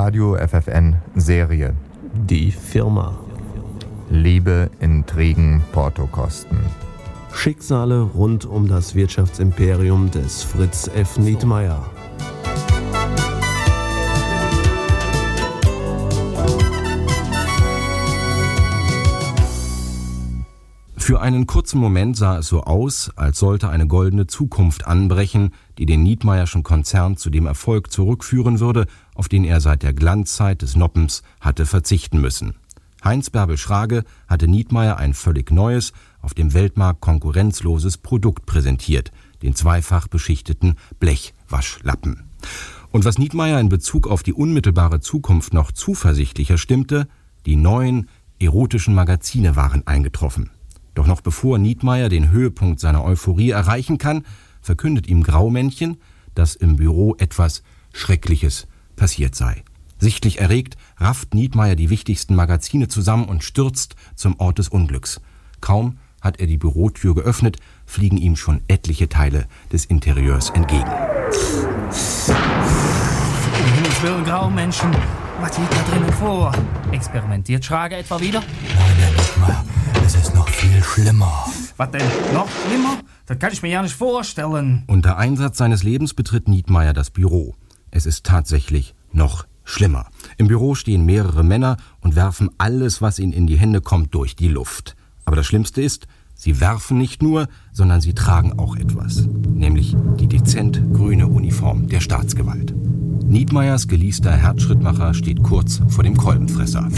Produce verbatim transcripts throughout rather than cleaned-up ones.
Radio F F N Serie. Die Firma. Liebe, Intrigen, Portokosten. Schicksale rund um das Wirtschaftsimperium des Fritz F. Nietmeyer. Für einen kurzen Moment sah es so aus, als sollte eine goldene Zukunft anbrechen, die den Nietmeyerschen Konzern zu dem Erfolg zurückführen würde, auf den er seit der Glanzzeit des Noppens hatte verzichten müssen. Heinz Bärbel Schrage hatte Nietmeyer ein völlig neues, auf dem Weltmarkt konkurrenzloses Produkt präsentiert, den zweifach beschichteten Blechwaschlappen. Und was Nietmeyer in Bezug auf die unmittelbare Zukunft noch zuversichtlicher stimmte, die neuen erotischen Magazine waren eingetroffen. Doch noch bevor Nietmeyer den Höhepunkt seiner Euphorie erreichen kann, verkündet ihm Graumännchen, dass im Büro etwas Schreckliches passiert sei. Sichtlich erregt rafft Nietmeyer die wichtigsten Magazine zusammen und stürzt zum Ort des Unglücks. Kaum hat er die Bürotür geöffnet, fliegen ihm schon etliche Teile des Interieurs entgegen. Um Himmels Willen, Graumenschen, was geht da drinnen vor? Experimentiert Schrage etwa wieder? Nein, Herr Nietmeyer, es ist noch viel schlimmer. Was denn? Noch schlimmer? Das kann ich mir ja nicht vorstellen. Unter Einsatz seines Lebens betritt Nietmeyer das Büro. Es ist tatsächlich noch schlimmer. Im Büro stehen mehrere Männer und werfen alles, was ihnen in die Hände kommt, durch die Luft. Aber das Schlimmste ist, sie werfen nicht nur, sondern sie tragen auch etwas. Nämlich die dezent grüne Uniform der Staatsgewalt. Nietmeyers geleaster Herzschrittmacher steht kurz vor dem Kolbenfresser.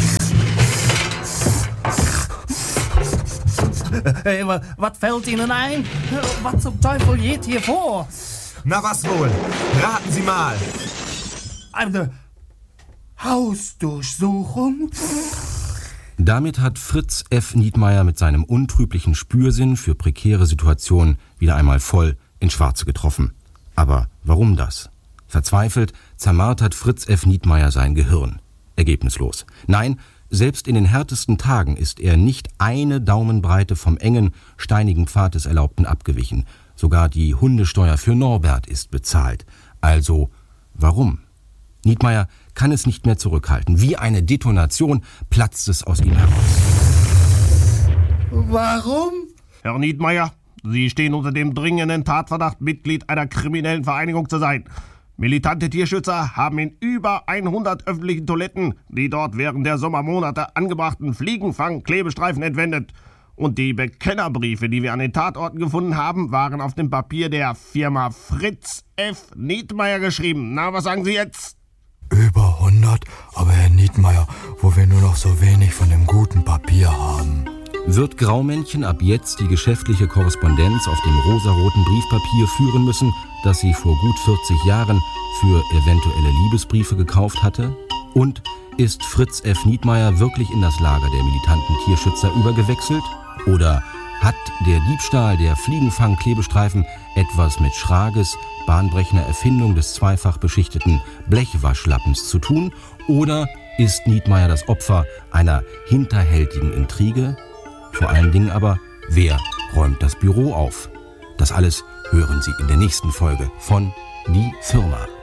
Hey, was fällt Ihnen ein? Was zum Teufel geht hier vor? Na was wohl? Raten Sie mal. Eine Hausdurchsuchung? Damit hat Fritz F. Nietmeyer mit seinem untrüglichen Spürsinn für prekäre Situationen wieder einmal voll ins Schwarze getroffen. Aber warum das? Verzweifelt zermartert Fritz F. Nietmeyer sein Gehirn. Ergebnislos. Nein, selbst in den härtesten Tagen ist er nicht eine Daumenbreite vom engen, steinigen Pfad des Erlaubten abgewichen. Sogar die Hundesteuer für Norbert ist bezahlt. Also, warum? Nietmeyer kann es nicht mehr zurückhalten. Wie eine Detonation platzt es aus ihm heraus. Warum? Herr Nietmeyer, Sie stehen unter dem dringenden Tatverdacht, Mitglied einer kriminellen Vereinigung zu sein. Militante Tierschützer haben in über hundert öffentlichen Toiletten die dort während der Sommermonate angebrachten Fliegenfang-Klebestreifen entwendet. Und die Bekennerbriefe, die wir an den Tatorten gefunden haben, waren auf dem Papier der Firma Fritz F. Nietmeyer geschrieben. Na, was sagen Sie jetzt? Über hundert? Aber Herr Nietmeyer, wo wir nur noch so wenig von dem guten Papier haben. Wird Graumännchen ab jetzt die geschäftliche Korrespondenz auf dem rosaroten Briefpapier führen müssen, das sie vor gut vierzig Jahren für eventuelle Liebesbriefe gekauft hatte? Und ist Fritz F. Nietmeyer wirklich in das Lager der militanten Tierschützer übergewechselt? Oder hat der Diebstahl der Fliegenfang-Klebestreifen etwas mit Schrages bahnbrechender Erfindung des zweifach beschichteten Blechwaschlappens zu tun? Oder ist Nietmeyer das Opfer einer hinterhältigen Intrige? Vor allen Dingen aber, wer räumt das Büro auf? Das alles hören Sie in der nächsten Folge von Die Firma.